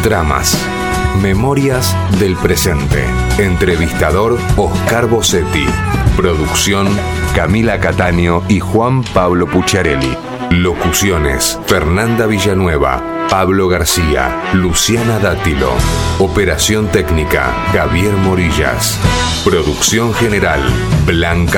Tramas. Memorias del presente. Entrevistador Oscar Bossetti. Producción Camila Cataño y Juan Pablo Pucciarelli. Locuciones Fernanda Villanueva, Pablo García, Luciana Dátilo. Operación técnica Javier Morillas. Producción general Blanca